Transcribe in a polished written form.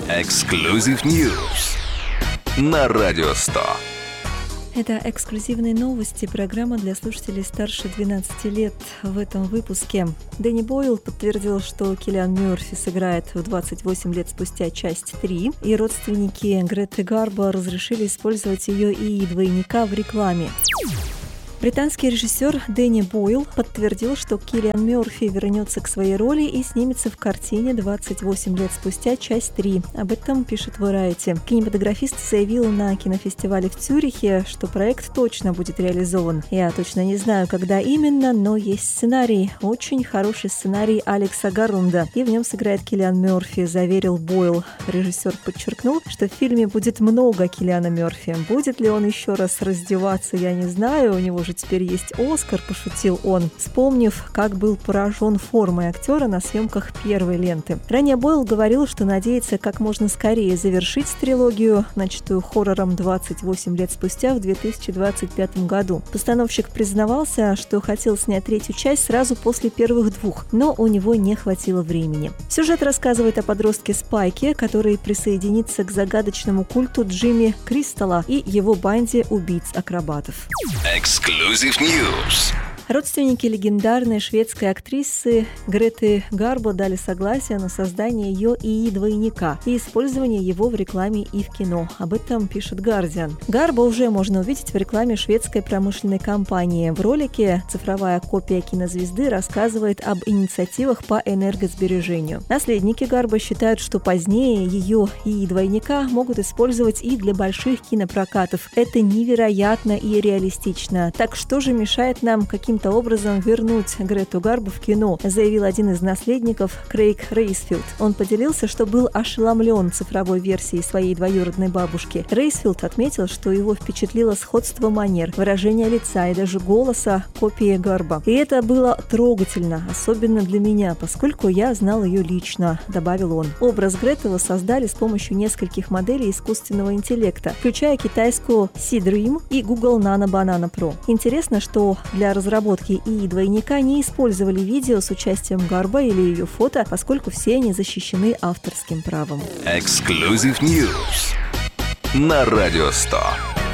Exclusive News на Радио 100. Это эксклюзивные новости, программа для слушателей старше 12 лет. В этом выпуске Дэнни Бойл подтвердил, что Киллиан Мёрфи сыграет в 28 лет спустя часть 3, и родственники Греты Гарбо разрешили использовать ее и двойника в рекламе. Британский режиссер Дэнни Бойл подтвердил, что Киллиан Мёрфи вернется к своей роли и снимется в картине «28 лет спустя. Часть 3». Об этом пишет Variety. Кинематографист заявил на кинофестивале в Цюрихе, что проект точно будет реализован. Я точно не знаю, когда именно, но есть сценарий. Очень хороший сценарий Алекса Гарланда, и в нем сыграет Киллиан Мёрфи, заверил Бойл. Режиссер подчеркнул, что в фильме будет много Киллиана Мёрфи. Будет ли он еще раз раздеваться, я не знаю, у него же теперь есть Оскар, пошутил он, вспомнив, как был поражен формой актера на съемках первой ленты. Ранее Бойл говорил, что надеется как можно скорее завершить трилогию, начатую хоррором 28 лет спустя в 2025 году. Постановщик признавался, что хотел снять третью часть сразу после первых двух, но у него не хватило времени. Сюжет рассказывает о подростке Спайке, который присоединится к загадочному культу Джимми Кристалла и его банде убийц-акробатов. Exclusive News. Родственники легендарной шведской актрисы Греты Гарбо дали согласие на создание ее ИИ-двойника и использование его в рекламе и в кино. Об этом пишет Guardian. Гарбо уже можно увидеть в рекламе шведской промышленной компании. В ролике цифровая копия кинозвезды рассказывает об инициативах по энергосбережению. Наследники Гарбо считают, что позднее ее ИИ-двойника могут использовать и для больших кинопрокатов. Это невероятно и реалистично. Так что же мешает нам каким-то образом вернуть Грету Гарбо в кино, заявил один из наследников Крейг Рейсфилд. Он поделился, что был ошеломлен цифровой версией своей двоюродной бабушки. Рейсфилд отметил, что его впечатлило сходство манер, выражения лица и даже голоса копии Гарбо. И это было трогательно, особенно для меня, поскольку я знал ее лично, добавил он. Образ Греты воссоздали с помощью нескольких моделей искусственного интеллекта, включая китайскую Sea-Dream и Google Nano Banana Pro. Интересно, что для разработки и двойника не использовали видео с участием Гарбо или ее фото, поскольку все они защищены авторским правом. Exclusive News на Радио 100.